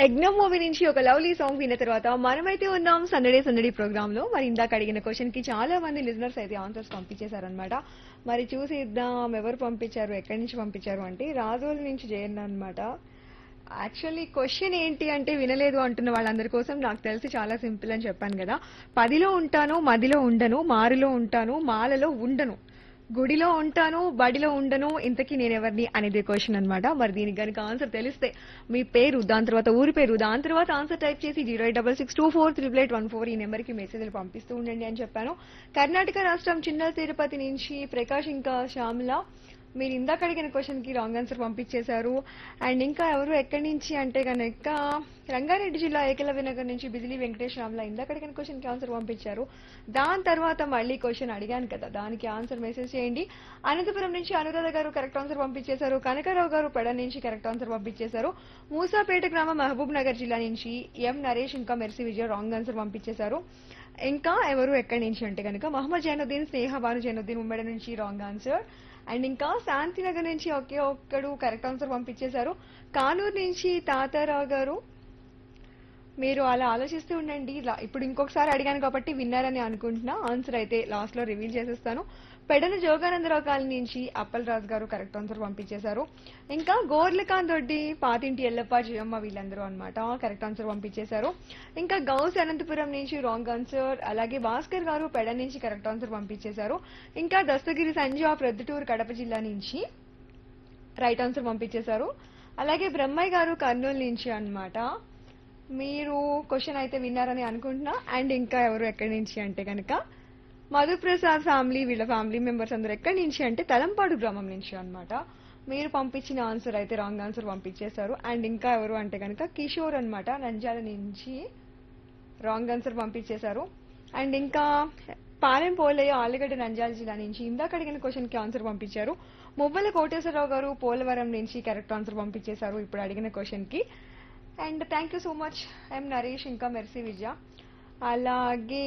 యజ్ఞం మూవీ నుంచి ఒక లవ్లీ సాంగ్ విన్న తర్వాత మనమైతే ఉన్నాం సందడే సందడి ప్రోగ్రామ్ లో. మరి ఇందాక అడిగిన క్వశ్చన్ కి చాలా మంది లిజనర్స్ అయితే ఆన్సర్స్ పంపించేశారనమాట. మరి చూసి ఇద్దాం ఎవరు పంపించారు, ఎక్కడి నుంచి పంపించారు అంటే రాజోల్ నుంచి జయన్న అనమాట. యాక్చువల్లీ క్వశ్చన్ ఏంటి అంటే వినలేదు అంటున్న వాళ్ళందరి కోసం నాకు తెలిసి చాలా సింపుల్ అని చెప్పాను కదా. 10లో ఉంటాను, మదిలో ఉండను, మారులో ఉంటాను, మాలలో ఉండను, గుడిలో ఉంటాను, బడిలో ఉండను, ఇంతకీ నేనెవరిని అనేది క్వశ్చన్ అనమాట. మరి దీనికి కనుక ఆన్సర్ తెలిస్తే మీ పేరు, దాని తర్వాత ఊరి పేరు, దాని తర్వాత ఆన్సర్ టైప్ చేసి 08662438814 ఈ నెంబర్కి మెసేజ్లు పంపిస్తూ ఉండండి అని చెప్పాను. కర్ణాటక రాష్ట్రం చిన్న తిరుపతి నుంచి ప్రకాష్ ఇంకా శ్యామల మీరు ఇందాక అడిగిన క్వశ్చన్ కి రాంగ్ ఆన్సర్ పంపించేశారు. అండ్ ఇంకా ఎవరు ఎక్కడి నుంచి అంటే కనుక రంగారెడ్డి జిల్లా ఏకలవ్య నగర్ నుంచి బిజిలీ వెంకటేష్ రామ్లా ఇందాక అడిగిన క్వశ్చన్ కి ఆన్సర్ పంపించారు. దాని తర్వాత మళ్ళీ క్వశ్చన్ అడిగాను కదా, దానికి ఆన్సర్ మెసేజ్ చేయండి. అనంతపురం నుంచి అనురాధ గారు కరెక్ట్ ఆన్సర్ పంపించేశారు. కనకారావు గారు పెడ నుంచి కరెక్ట్ ఆన్సర్ పంపించేశారు. మూసాపేట గ్రామం మహబూబ్ నగర్ జిల్లా నుంచి ఎం నరేష్ ఇంకా మెర్సీ విజయ్ రాంగ్ ఆన్సర్ పంపించేశారు. ఇంకా ఎవరు ఎక్కడి నుంచి అంటే కనుక మహమ్మద్ జైనుద్దీన్, స్నేహ బాను జైనుద్దీన్ ఉమ్మడి నుంచి రాంగ్ ఆన్సర్. అండ్ ఇంకా శాంతినగర్ నుంచి ఒకే ఒక్కడు కరెక్ట్ ఆన్సర్ పంపించేశారు. కానూరు నుంచి తాతారావు గారు మీరు అలా ఆలోచిస్తూ ఉండండి. ఇప్పుడు ఇంకొకసారి అడిగాను కాబట్టి విన్నారని అనుకుంటున్నా. ఆన్సర్ అయితే లాస్ట్ లో రివీల్ చేసేస్తాను. పెడన జోగానందరావు కాలనీ నుంచి అప్పల్ రాజు గారు కరెక్ట్ ఆన్సర్ పంపించేశారు. ఇంకా గోర్లకాంత్ దొడ్డి, పాతింటి ఎల్లప్ప, జయమ్మ వీళ్ళందరూ అన్నమాట కరెక్ట్ ఆన్సర్ పంపించేశారు. ఇంకా గౌస్ అనంతపురం నుంచి రాంగ్ ఆన్సర్. అలాగే భాస్కర్ గారు పెడ నుంచి కరెక్ట్ ఆన్సర్ పంపించేశారు. ఇంకా దస్తగిరి సంజయ్ ప్రొద్దుటూరు కడప జిల్లా నుంచి రైట్ ఆన్సర్ పంపించేశారు. అలాగే బ్రహ్మయ్య గారు కర్నూలు నుంచి అన్నమాట. మీరు క్వశ్చన్ అయితే విన్నారని అనుకుంటున్నా. అండ్ ఇంకా ఎవరు ఎక్కడి నుంచి అంటే కనుక మధుప్రసాద్ ఫ్యామిలీ, వీళ్ళ ఫ్యామిలీ మెంబర్స్ అందరూ ఎక్కడి నుంచి అంటే తలంపాడు గ్రామం నుంచి అన్నమాట. మీరు పంపించిన ఆన్సర్ అయితే రాంగ్ ఆన్సర్ పంపించేశారు. అండ్ ఇంకా ఎవరు అంటే కనుక కిషోర్ అన్నమాట నంద్యాల నుంచి రాంగ్ ఆన్సర్ పంపించేశారు. అండ్ ఇంకా పాలెం పోలయ్య ఆలగడ్డ నంద్యాల జిల్లా నుంచి ఇందాక అడిగిన క్వశ్చన్ కి ఆన్సర్ పంపించారు. మువ్వల కోటేశ్వరరావు గారు పోలవరం నుంచి కరెక్ట్ ఆన్సర్ పంపించేశారు ఇప్పుడు అడిగిన క్వశ్చన్ కి. And thank you so much ఎం నరేష్ ఇంకా మెర్సీ విజయ. అలాగే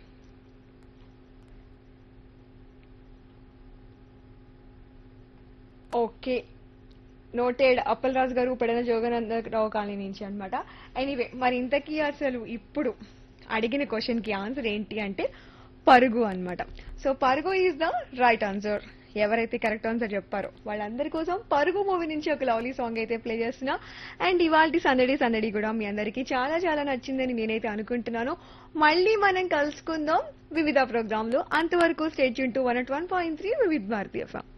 ఓకే నోటెడ్ అప్పల్ రాజు గారు పెడన జోగానందరావు కాలనీ నుంచి అన్నమాట. ఎనీవే మరి ఇంతకీ అసలు ఇప్పుడు అడిగిన క్వశ్చన్ కి ఆన్సర్ ఏంటి అంటే పరుగు అన్నమాట. సో పరుగు ఈజ్ ద రైట్ ఆన్సర్. ఎవరైతే కరెక్ట్ ఆన్సర్ చెప్పారో వాళ్ళందరి కోసం పరుగు మూవీ నుంచి ఒక లవ్లీ సాంగ్ అయితే ప్లే చేస్తున్నా. అండ్ ఇవాళ సందడి సందడి కూడా మీ అందరికీ చాలా చాలా నచ్చిందని నేనైతే అనుకుంటున్నాను. మళ్ళీ మనం కలుసుకుందాం వివిధ ప్రోగ్రామ్ లో. అంతవరకు స్టే ట్యూన్ టు 101.3 వివిధ భారతీయ ఎఫ్ఎం.